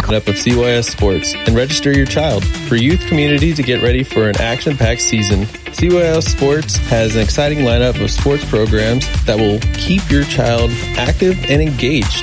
Up of CYS Sports and register your child. For youth community to get ready for an action-packed season, CYS Sports has an exciting lineup of sports programs that will keep your child active and engaged.